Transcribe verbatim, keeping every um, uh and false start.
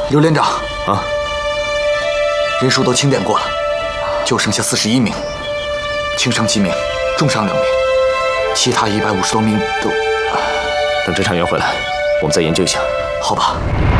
刘连长啊， 人数都清点过了，就剩下四十一名，轻伤几名，重伤两名，其他一百五十多名都…… 等侦查员回来，我们再研究一下。 好吧。